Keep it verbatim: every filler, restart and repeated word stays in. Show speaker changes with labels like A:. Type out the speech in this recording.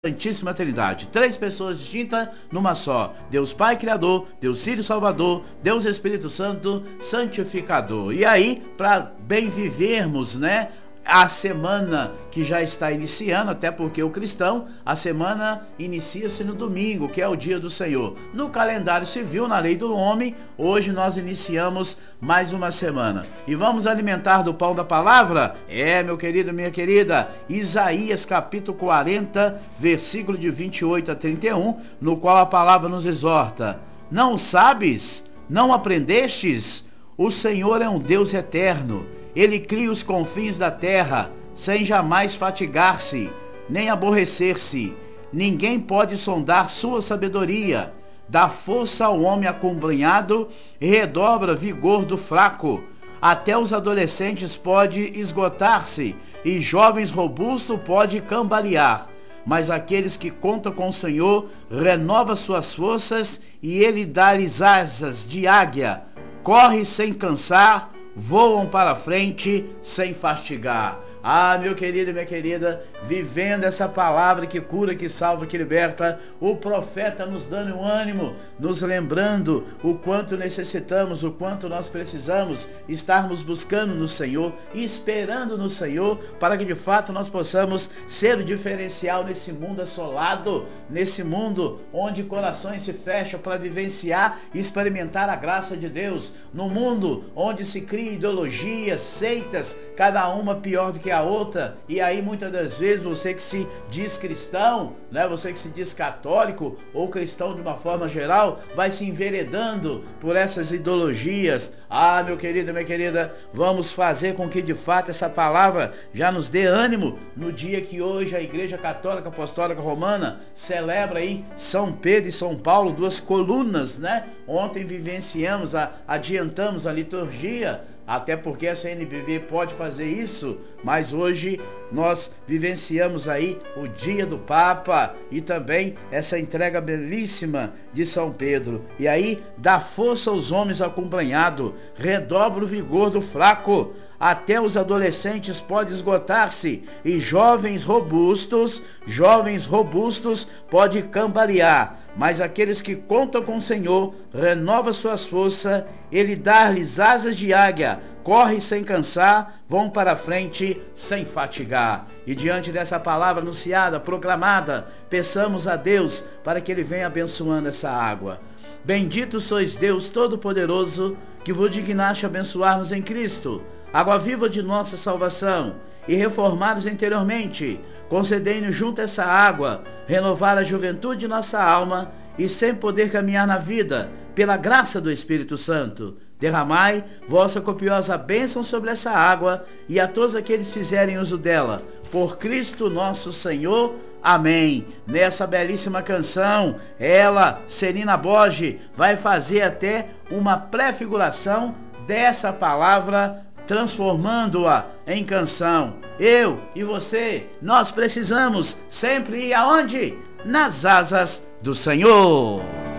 A: Santíssima Trindade, três pessoas distintas numa só: Deus Pai Criador, Deus Filho Salvador, Deus Espírito Santo Santificador. E aí, para bem vivermos, né, a semana que já está iniciando, até porque o cristão, a semana inicia-se no domingo, que é o dia do Senhor. No calendário civil, na lei do homem, hoje nós iniciamos mais uma semana. E vamos alimentar do pão da palavra? É, meu querido, minha querida, Isaías capítulo quarenta, versículo de vinte e oito a trinta e um, no qual a palavra nos exorta: não sabes? Não aprendestes? O Senhor é um Deus eterno. Ele cria os confins da terra, sem jamais fatigar-se, nem aborrecer-se. Ninguém pode sondar sua sabedoria. Dá força ao homem acompanhado e redobra vigor do fraco. Até os adolescentes pode esgotar-se, e jovens robustos pode cambalear. Mas aqueles que contam com o Senhor renova suas forças, e ele dá-lhes asas de águia. Corre sem cansar, voam para frente sem fastigar. Ah, meu querido e minha querida, vivendo essa palavra que cura, que salva, que liberta, o profeta nos dando um ânimo, nos lembrando o quanto necessitamos, o quanto nós precisamos estarmos buscando no Senhor, esperando no Senhor, para que de fato nós possamos ser o diferencial nesse mundo assolado, nesse mundo onde corações se fecham para vivenciar e experimentar a graça de Deus, no mundo onde se cria ideologias, seitas, cada uma pior do que a outra. E aí muitas das vezes você que se diz cristão, né, você que se diz católico ou cristão de uma forma geral, vai se enveredando por essas ideologias. Ah, meu querido, minha querida, vamos fazer com que de fato essa palavra já nos dê ânimo no dia que hoje a Igreja Católica Apostólica Romana celebra aí São Pedro e São Paulo, duas colunas, né? Ontem vivenciamos, a, adiantamos a liturgia, até porque a C N B B pode fazer isso, mas hoje nós vivenciamos aí o dia do Papa e também essa entrega belíssima de São Pedro. E aí, dá força aos homens acompanhados, redobra o vigor do fraco. Até os adolescentes podem esgotar-se, e jovens robustos, jovens robustos pode cambalear. Mas aqueles que contam com o Senhor renova suas forças, ele dá-lhes asas de águia, corre sem cansar, vão para frente sem fatigar. E diante dessa palavra anunciada, proclamada, peçamos a Deus para que ele venha abençoando essa água. Bendito sois Deus Todo-Poderoso, que vos dignaste abençoar-nos em Cristo, água viva de nossa salvação, e reformar-nos interiormente. Concedei-nos junto a essa água renovar a juventude de nossa alma, e sem poder caminhar na vida, pela graça do Espírito Santo, derramai vossa copiosa bênção sobre essa água e a todos aqueles que fizerem uso dela, por Cristo nosso Senhor. Amém. Nessa belíssima canção, ela, Celina Borges, vai fazer até uma prefiguração dessa palavra, transformando-a em canção. Eu e você, nós precisamos sempre ir aonde? Nas asas do Senhor.